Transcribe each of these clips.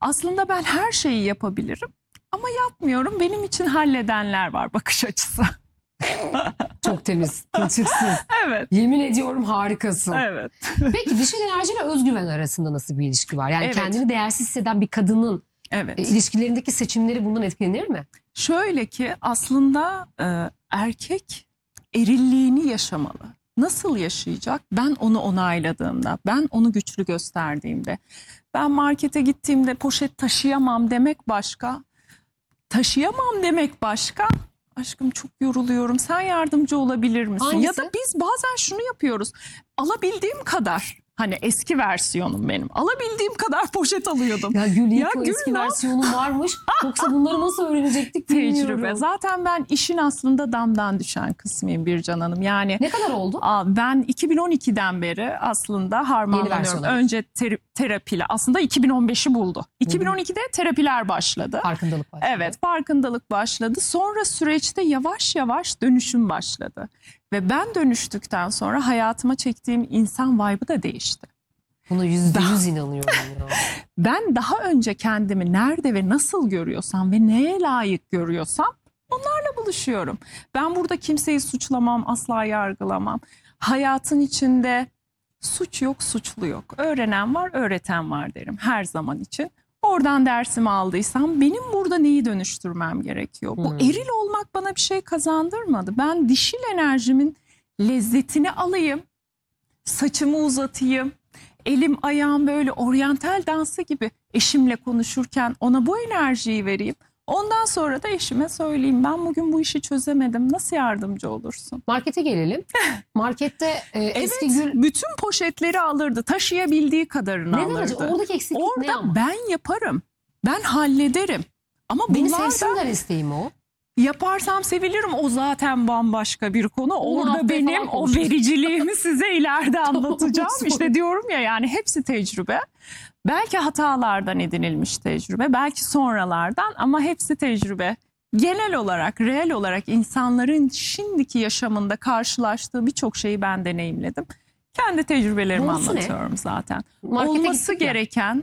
Aslında ben her şeyi yapabilirim ama yapmıyorum. Benim için halledenler var bakış açısı. Çok temiz, kılçıksız. Evet. Yemin ediyorum harikasın. Evet. Peki dişil enerji ile özgüven arasında nasıl bir ilişki var? Yani Evet. kendini değersiz hisseden bir kadının Evet. ilişkilerindeki seçimleri bundan etkilenir mi? Şöyle ki aslında erkek erilliğini yaşamalı. Nasıl yaşayacak? Ben onu onayladığımda, ben onu güçlü gösterdiğimde. Ben markete gittiğimde poşet taşıyamam demek başka. Taşıyamam demek başka. Aşkım çok yoruluyorum. Sen yardımcı olabilir misin? Hangisi? Ya da biz bazen şunu yapıyoruz. Alabildiğim kadar. Hani eski versiyonum benim. Alabildiğim kadar poşet alıyordum. Ya Gül, Ya o Gül, eski ne versiyonun varmış. Yoksa bunları nasıl öğrenecektik bilmiyorum. Tecrübe. Zaten ben işin aslında damdan düşen kısmıyım Bircan Hanım. Yani Ne kadar oldu? ben 2012'den beri aslında harmanlanıyorum. versiyonlar. Önce terapiyle aslında 2015'i buldu. 2012'de terapiler başladı. Farkındalık başladı. Evet, farkındalık başladı. Sonra süreçte yavaş yavaş dönüşüm başladı. Ve ben dönüştükten sonra hayatıma çektiğim insan vibe'ı da değişti. Buna %100 inanıyorum ya. Ben daha önce kendimi nerede ve nasıl görüyorsam ve neye layık görüyorsam onlarla buluşuyorum. Ben burada kimseyi suçlamam, asla yargılamam. Hayatın içinde suç yok, suçlu yok. Öğrenen var, öğreten var derim her zaman için. Oradan dersimi aldıysam benim burada neyi dönüştürmem gerekiyor? Bu eril olmak bana bir şey kazandırmadı. Ben dişil enerjimin lezzetini alayım, saçımı uzatayım. Elim ayağım böyle oryantal dansı gibi eşimle konuşurken ona bu enerjiyi vereyim. Ondan sonra da eşime söyleyeyim, ben bugün bu işi çözemedim, nasıl yardımcı olursun? Markete gelelim. Markette eski Evet, Gül... bütün poşetleri alırdı, taşıyabildiği kadarını Neden alırdı. acaba? Oradaki eksiklik ne Orada ama? ben yaparım, ben hallederim. Ama Beni bunlar da sevsinler isteğim o. yaparsam sevilirim, o zaten bambaşka bir konu. Orada haftaya benim falan o konuşuruz. vericiliğimi size ileride anlatacağım. Sonra. İşte diyorum ya, yani hepsi tecrübe. Belki hatalardan edinilmiş tecrübe, belki sonralardan, ama hepsi tecrübe. Genel olarak, reel olarak insanların şimdiki yaşamında karşılaştığı birçok şeyi ben deneyimledim. Kendi tecrübelerimi Doğrusu ne? anlatıyorum zaten. Markete Olması gittik ya.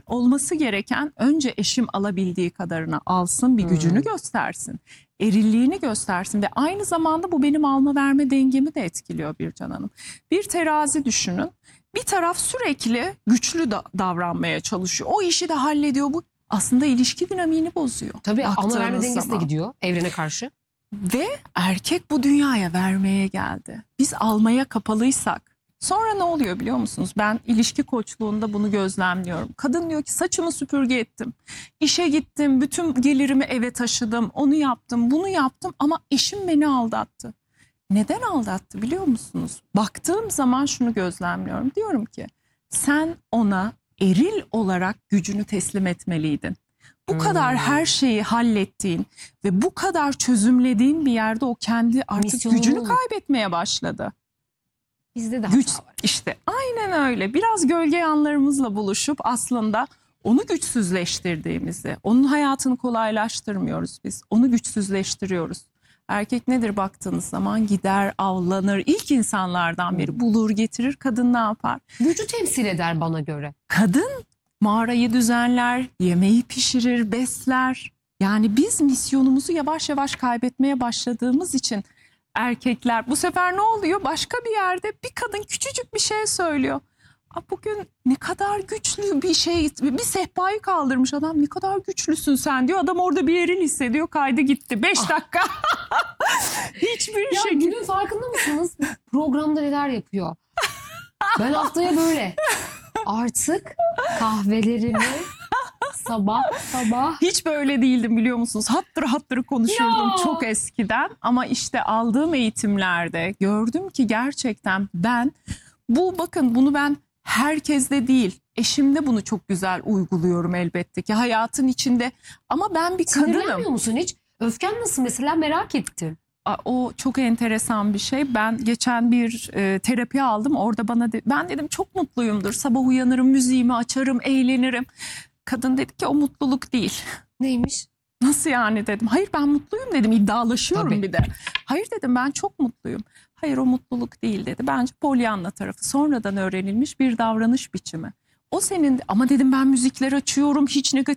gereken önce eşim alabildiği kadarını alsın, bir gücünü göstersin. Erilliğini göstersin ve aynı zamanda bu benim alma verme dengemi de etkiliyor Bircan Hanım. Bir terazi düşünün. Bir taraf sürekli güçlü davranmaya çalışıyor. O işi de hallediyor. Bu aslında ilişki dinamiğini bozuyor. Tabii alma verme Baktığınız dengesi de zaman. gidiyor evrene karşı. Ve erkek bu dünyaya vermeye geldi. Biz almaya kapalıysak sonra ne oluyor biliyor musunuz? Ben ilişki koçluğunda bunu gözlemliyorum. Kadın diyor ki saçımı süpürge ettim. İşe gittim, bütün gelirimi eve taşıdım. Onu yaptım, bunu yaptım ama eşim beni aldattı. Neden aldattı biliyor musunuz? Baktığım zaman şunu gözlemliyorum. Diyorum ki sen ona eril olarak gücünü teslim etmeliydin. Bu kadar her şeyi hallettiğin ve bu kadar çözümlediğin bir yerde o kendi artık Misyonunu gücünü unut. kaybetmeye başladı. Bizde de Güç hata var. işte aynen öyle. Biraz gölge yanlarımızla buluşup aslında onu güçsüzleştirdiğimizi, onun hayatını kolaylaştırmıyoruz biz. Onu güçsüzleştiriyoruz. Erkek nedir baktığınız zaman? Gider, avlanır. İlk insanlardan biri bulur, getirir. Kadın ne yapar? Gücü temsil eder bana göre. Kadın mağarayı düzenler, yemeği pişirir, besler. Yani biz misyonumuzu yavaş yavaş kaybetmeye başladığımız için erkekler bu sefer ne oluyor? Başka bir yerde bir kadın küçücük bir şey söylüyor. Bugün ne kadar güçlü bir şey, bir sehpayı kaldırmış adam, ne kadar güçlüsün sen diyor. Adam orada bir yerin hissediyor, kaydı gitti 5 dakika. Hiçbir Ya şey. Gül'ün farkında mısınız? Programda neler yapıyor? Ben haftaya böyle artık kahvelerimi sabah Hiç böyle değildim biliyor musunuz? Hattır hattır konuşurdum Ya. çok eskiden. Ama işte aldığım eğitimlerde gördüm ki gerçekten bakın bunu ben herkeste değil, eşimde bunu çok güzel uyguluyorum elbette ki hayatın içinde. Ama ben bir sinirlenmiyor kadınım. musun hiç? Öfken nasıl mesela merak ettim. O çok enteresan bir şey. Ben geçen bir terapi aldım. Orada ben dedim çok mutluyumdur. Sabah uyanırım, müziğimi açarım, eğlenirim. Kadın dedi ki o mutluluk değil. Neymiş? Nasıl yani dedim. Hayır ben mutluyum dedim. İddialaşıyorum Tabii. bir de. Hayır dedim, ben çok mutluyum. Hayır o mutluluk değil dedi. Bence Pollyanna tarafı, sonradan öğrenilmiş bir davranış biçimi. O senin ama dedim ben müzikler açıyorum, hiç negatif